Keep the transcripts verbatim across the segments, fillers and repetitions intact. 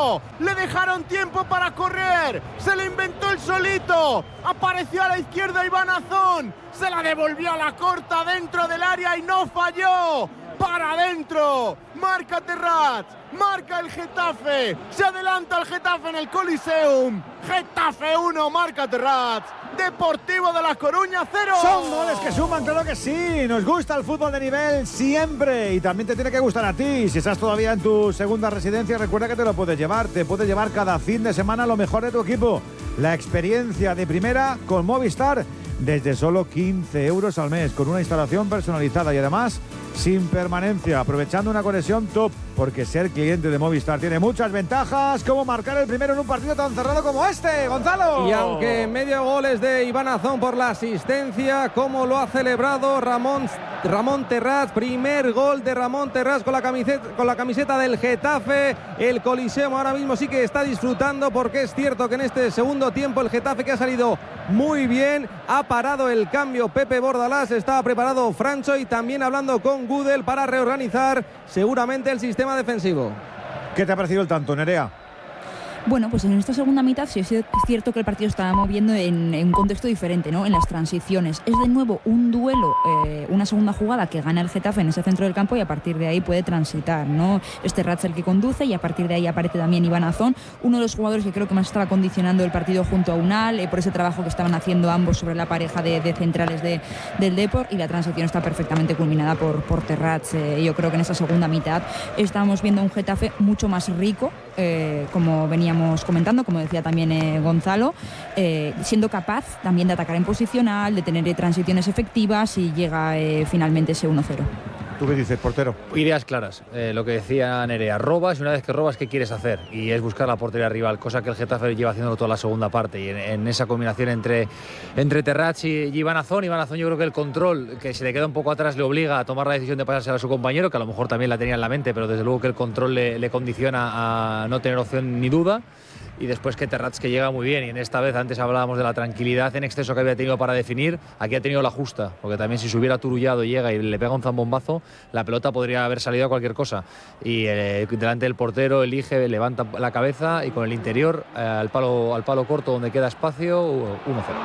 falló. Le dejaron tiempo para correr. Se le inventó el solito. Apareció a la izquierda Iván Azón. Se la devolvió a la corta dentro del área y no falló. Para adentro. Marca Terrats. Marca el Getafe. Se adelanta el Getafe en el Coliseum. Getafe uno, marca Terrats. Deportivo de La Coruña cero. Son goles que suman, claro que sí. Nos gusta el fútbol de nivel siempre. Y también te tiene que gustar a ti. Si estás todavía en tu segunda residencia, recuerda que te lo puedes llevar. Te puedes llevar cada fin de semana lo mejor de tu equipo. La experiencia de primera con Movistar desde solo quince euros al mes, con una instalación personalizada y además sin permanencia, aprovechando una conexión top, porque ser cliente de Movistar tiene muchas ventajas, como marcar el primero en un partido tan cerrado como este. ¡Gonzalo! Y aunque medio gol es de Iván Azón por la asistencia, como lo ha celebrado Ramón, Ramón Terrats, primer gol de Ramón Terrats con la camiseta, con la camiseta del Getafe. El Coliseum ahora mismo sí que está disfrutando, porque es cierto que en este segundo tiempo el Getafe, que ha salido muy bien, ha parado el cambio Pepe Bordalás, estaba preparado Francho y también hablando con Gudel para reorganizar seguramente el sistema defensivo. ¿Qué te ha parecido el tanto, Nerea? Bueno, pues en esta segunda mitad sí es cierto que el partido estaba moviendo en, en un contexto diferente, ¿no? En las transiciones. Es de nuevo un duelo, eh, una segunda jugada que gana el Getafe en ese centro del campo y a partir de ahí puede transitar, ¿no? Es Terrats el que conduce y a partir de ahí aparece también Iván Azón, uno de los jugadores que creo que más estaba condicionando el partido junto a Unal, eh, por ese trabajo que estaban haciendo ambos sobre la pareja de, de centrales de, del Depor, y la transición está perfectamente culminada por, por Terrats. Eh, yo creo que en esta segunda mitad estamos viendo un Getafe mucho más rico, eh, como venía comentando, como decía también eh, Gonzalo, eh, siendo capaz también de atacar en posicional, de tener eh, transiciones efectivas, y llega eh, finalmente ese uno cero. ¿Tú qué dices, portero? Ideas claras, eh, lo que decía Nerea, robas y una vez que robas, ¿qué quieres hacer? Y es buscar la portería rival, cosa que el Getafe lleva haciéndolo toda la segunda parte, y en, en esa combinación entre, entre Terrats y, y Iván Azón. Iván Azón, yo creo que el control, que se le queda un poco atrás, le obliga a tomar la decisión de pasársela a su compañero, que a lo mejor también la tenía en la mente, pero desde luego que el control le, le condiciona a no tener opción ni duda. Y después que Terrats, que llega muy bien, y en esta vez antes hablábamos de la tranquilidad en exceso que había tenido para definir, aquí ha tenido la justa, porque también si se hubiera turullado, llega y le pega un zambombazo, la pelota podría haber salido a cualquier cosa, y eh, delante del portero elige, levanta la cabeza y con el interior eh, al, palo, al palo corto donde queda espacio, uno cero.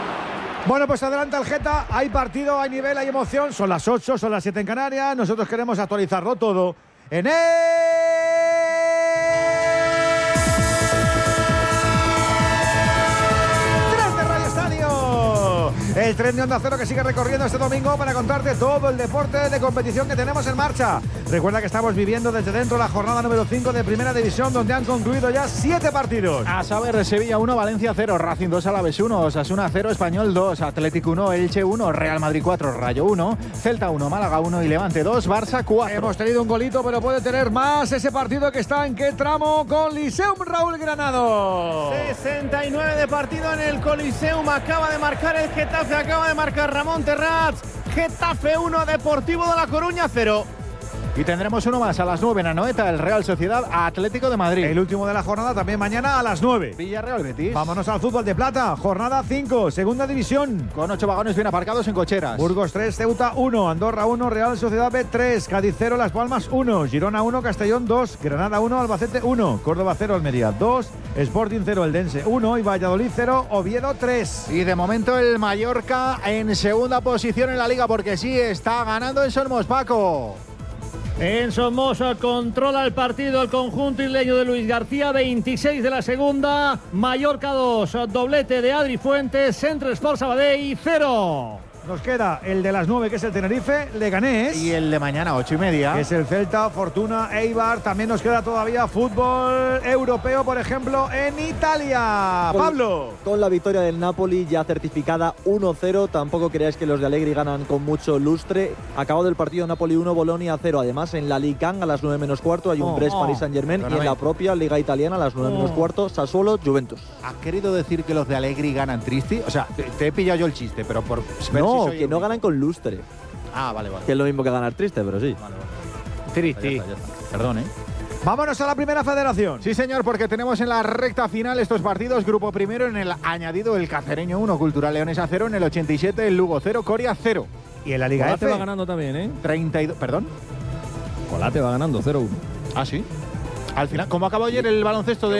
Bueno, pues adelanta el Geta, hay partido, hay nivel, hay emoción, son las ocho, son las siete en Canarias, nosotros queremos actualizarlo todo en el... El tren de Onda Cero, que sigue recorriendo este domingo para contarte todo el deporte de competición que tenemos en marcha. Recuerda que estamos viviendo desde dentro la jornada número cinco de Primera División, donde han concluido ya siete partidos. A saber, Sevilla uno, Valencia cero, Racing dos, Alavés uno, Osasuna cero, Español dos, Atlético uno, Elche uno, Real Madrid cuatro, Rayo uno, Celta uno, Málaga uno y Levante dos, Barça cuatro. Hemos tenido un golito, pero puede tener más ese partido que está en qué tramo con Liceum Raúl Granado. sesenta y nueve de partido en el Coliseum, acaba de marcar el Getafe, acaba de marcar Ramón Terrats. Getafe uno, Deportivo de La Coruña cero. Y tendremos uno más a las nueve en Anoeta, el Real Sociedad Atlético de Madrid. El último de la jornada también mañana a las nueve. Villarreal Betis. Vámonos al fútbol de plata, jornada cinco, segunda división. Con ocho vagones bien aparcados en cocheras. Burgos tres, Ceuta uno, Andorra uno, Real Sociedad B tres, Cádiz cero, Las Palmas uno, Girona uno, Castellón dos, Granada uno, Albacete uno, Córdoba cero, Almería dos, Sporting cero, Eldense uno y Valladolid cero, Oviedo tres. Y de momento el Mallorca en segunda posición en la liga, porque sí está ganando en Somos, Paco. En Somoza controla el partido el conjunto isleño de Luis García, veintiséis de la segunda, Mallorca dos, doblete de Adri Fuentes, Centre Sport Sabadell cero. Nos queda el de las nueve, que es el Tenerife, Leganés. Y el de mañana, ocho y media. Que es el Celta, Fortuna, Eibar. También nos queda todavía fútbol europeo, por ejemplo, en Italia. Con, Pablo. Con la victoria del Napoli ya certificada uno cero. Tampoco creáis que los de Allegri ganan con mucho lustre. Acabado el partido, Napoli uno, Bolonia cero. Además, en la Ligue uno a las nueve menos cuarto hay un oh, Brest oh, Paris Saint-Germain. Y en la propia Liga Italiana a las nueve oh. menos cuarto, Sassuolo, Juventus. ¿Has querido decir que los de Allegri ganan triste? O sea, te, te he pillado yo el chiste, pero por... No, si que no ganan con lustre. Ah, vale, vale. Que es lo mismo que ganar triste, pero sí. Vale, vale. Triste. Ya está, ya está. Perdón, ¿eh? Vámonos a la primera federación. Sí, señor, porque tenemos en la recta final estos partidos. Grupo primero en el añadido el Cacereño uno, Cultural Leonesa cero, en el ochenta y siete el Lugo cero, Coria cero. Y en la Liga Colate F va ganando también, ¿eh? treinta y dos, ¿perdón? Colate va ganando cero uno. Ah, sí. Al final, ¿cómo acabó ayer el baloncesto de